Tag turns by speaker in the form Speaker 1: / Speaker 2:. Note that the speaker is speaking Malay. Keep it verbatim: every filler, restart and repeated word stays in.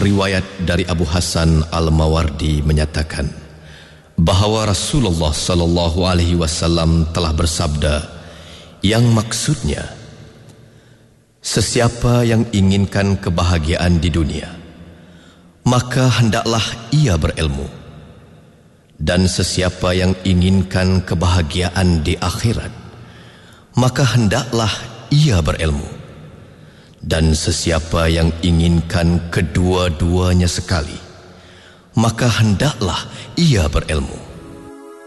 Speaker 1: riwayat dari Abu Hasan Al-Mawardi menyatakan bahawa Rasulullah sallallahu alaihi wasallam telah bersabda, yang maksudnya, sesiapa yang inginkan kebahagiaan di dunia, maka hendaklah ia berilmu, dan sesiapa yang inginkan kebahagiaan di akhirat, maka hendaklah ia berilmu, dan sesiapa yang inginkan kedua-duanya sekali, maka hendaklah ia berilmu.